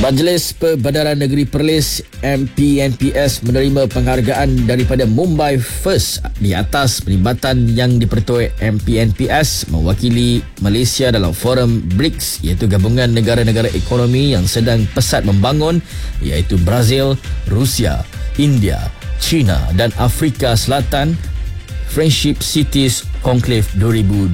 Majlis Perbandaran Negeri Perlis MPNPS menerima penghargaan daripada Mumbai First di atas pelibatan yang dipertuai MPNPS mewakili Malaysia dalam forum BRICS, iaitu gabungan negara-negara ekonomi yang sedang pesat membangun, iaitu Brazil, Rusia, India, China dan Afrika Selatan, Friendship Cities Conclave 2022.